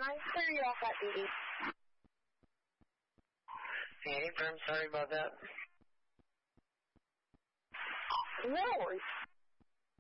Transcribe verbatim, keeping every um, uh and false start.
I hear you off that duty. Hey, I'm sorry about that. No worries.